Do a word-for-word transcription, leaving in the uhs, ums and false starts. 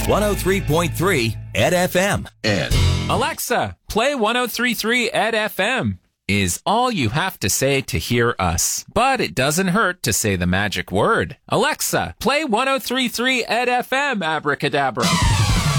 one oh three point three Ed F M. Ed. Alexa, play one oh three point three Ed F M. Is all you have to say to hear us. But it doesn't hurt to say the magic word. Alexa, play one oh three point three Ed F M, abracadabra.